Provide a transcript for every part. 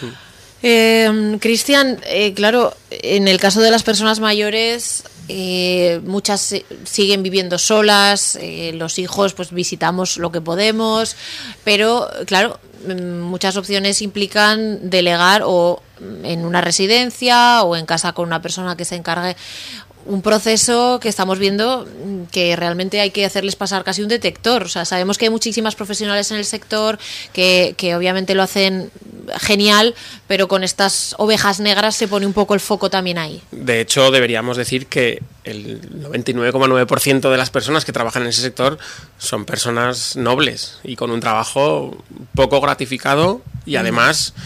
Cristian, claro, en el caso de las personas mayores, muchas siguen viviendo solas, los hijos pues visitamos lo que podemos, pero claro, muchas opciones implican delegar o en una residencia o en casa con una persona que se encargue. Un proceso que estamos viendo que realmente hay que hacerles pasar casi un detector. O sea, sabemos que hay muchísimas profesionales en el sector que obviamente lo hacen genial, pero con estas ovejas negras se pone un poco el foco también ahí. De hecho, deberíamos decir que el 99,9% de las personas que trabajan en ese sector son personas nobles y con un trabajo poco gratificado y además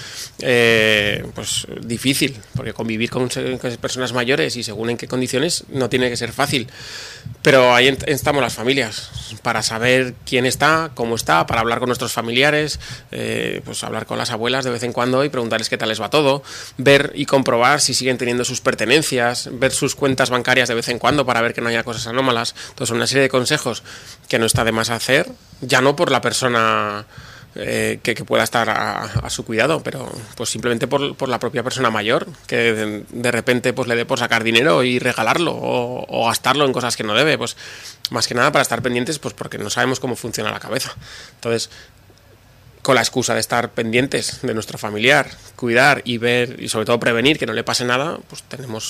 pues difícil, porque convivir con personas mayores y según en qué condiciones no tiene que ser fácil. Pero ahí estamos las familias, para saber quién está, cómo está, para hablar con nuestros familiares, pues hablar con las abuelas de vez en cuando y preguntarles qué tal les va todo, ver y comprobar si siguen teniendo sus pertenencias, ver sus cuentas bancarias de vez en cuando para ver que no haya cosas anómalas. Entonces, una serie de consejos que no está de más hacer, ya no por la persona que pueda estar a su cuidado, pero pues simplemente por la propia persona mayor, que de repente pues le dé por sacar dinero y regalarlo o gastarlo en cosas que no debe, pues más que nada para estar pendientes, pues porque no sabemos cómo funciona la cabeza. Entonces, con la excusa de estar pendientes de nuestro familiar, cuidar y ver y sobre todo prevenir que no le pase nada, pues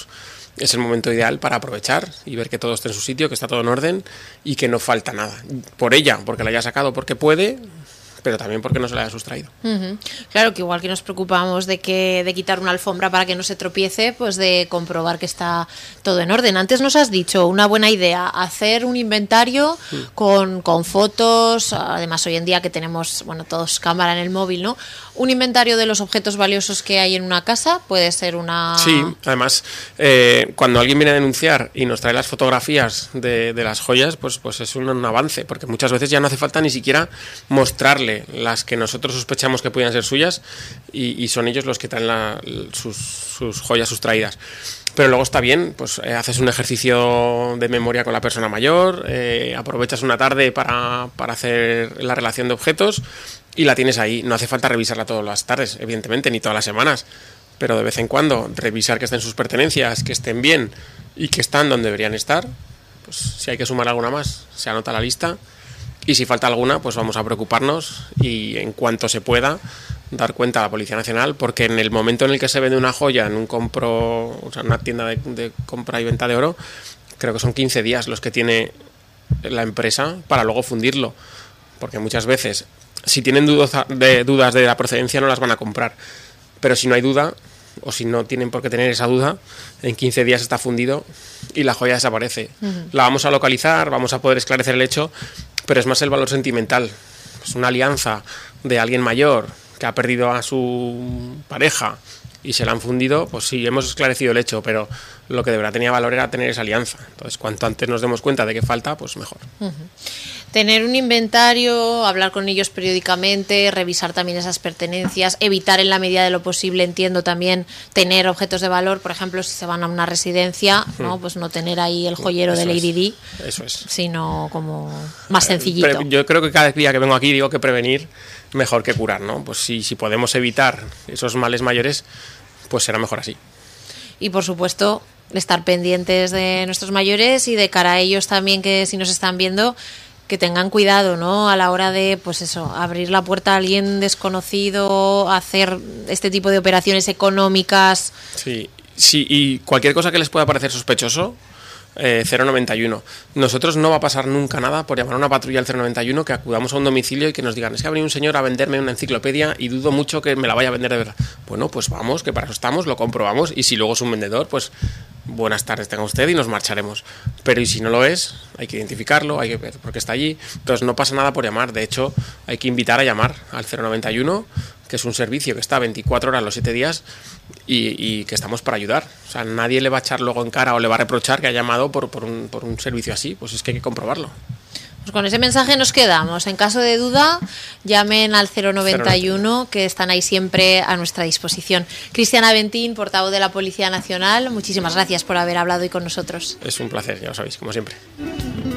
es el momento ideal para aprovechar y ver que todo esté en su sitio, que está todo en orden y que no falta nada. Por ella, porque la haya sacado porque puede, pero también porque no se la haya sustraído. Claro, que igual que nos preocupamos de quitar una alfombra para que no se tropiece, pues de comprobar que está todo en orden. Antes nos has dicho una buena idea, hacer un inventario con fotos, además hoy en día que tenemos, bueno, todos cámara en el móvil, ¿no? Un inventario de los objetos valiosos que hay en una casa puede ser una... Sí, además, cuando alguien viene a denunciar y nos trae las fotografías de las joyas, pues es un avance, porque muchas veces ya no hace falta ni siquiera mostrarle las que nosotros sospechamos que puedan ser suyas y son ellos los que traen sus joyas sustraídas. Pero luego está bien, pues haces un ejercicio de memoria con la persona mayor, aprovechas una tarde para hacer la relación de objetos y la tienes ahí. No hace falta revisarla todas las tardes, evidentemente, ni todas las semanas, pero de vez en cuando revisar que estén sus pertenencias, que estén bien y que están donde deberían estar. Pues si hay que sumar alguna más, se anota la lista. Y si falta alguna, pues vamos a preocuparnos y en cuanto se pueda dar cuenta a la Policía Nacional, porque en el momento en el que se vende una joya en una tienda de compra y venta de oro, creo que son 15 días los que tiene la empresa para luego fundirlo, porque muchas veces si tienen dudas de la procedencia no las van a comprar, pero si no hay duda o si no tienen por qué tener esa duda, en 15 días está fundido y la joya desaparece. La vamos a localizar, vamos a poder esclarecer el hecho, pero es más el valor sentimental. Es una alianza de alguien mayor que ha perdido a su pareja y se la han fundido, pues sí, hemos esclarecido el hecho, pero lo que de verdad tenía valor era tener esa alianza. Entonces, cuanto antes nos demos cuenta de que falta, pues mejor. Tener un inventario, hablar con ellos periódicamente, revisar también esas pertenencias, evitar en la medida de lo posible, entiendo también, tener objetos de valor, por ejemplo, si se van a una residencia, ¿no? Pues no tener ahí el joyero de Lady Di, sino como más sencillito. Yo creo que cada día que vengo aquí digo que prevenir mejor que curar, ¿no? Pues si podemos evitar esos males mayores, pues será mejor así. Y por supuesto, estar pendientes de nuestros mayores y de cara a ellos también, que si nos están viendo, que tengan cuidado, ¿no? A la hora de, pues eso, abrir la puerta a alguien desconocido, hacer este tipo de operaciones económicas. Sí, y cualquier cosa que les pueda parecer sospechoso, 091. Nosotros no va a pasar nunca nada por llamar a una patrulla al 091, que acudamos a un domicilio y que nos digan, es que ha venido un señor a venderme una enciclopedia y dudo mucho que me la vaya a vender de verdad. Bueno, pues vamos, que para eso estamos, lo comprobamos, y si luego es un vendedor, pues buenas tardes tenga usted y nos marcharemos. Pero y si no lo es, hay que identificarlo, hay que ver por qué está allí. Entonces no pasa nada por llamar, de hecho hay que invitar a llamar al 091, que es un servicio que está 24 horas los 7 días y que estamos para ayudar. O sea, nadie le va a echar luego en cara o le va a reprochar que ha llamado por un servicio así, pues es que hay que comprobarlo. Pues con ese mensaje nos quedamos. En caso de duda, llamen al 091, que están ahí siempre a nuestra disposición. Cristian Aventín, portavoz de la Policía Nacional, muchísimas gracias por haber hablado hoy con nosotros. Es un placer, ya lo sabéis, como siempre.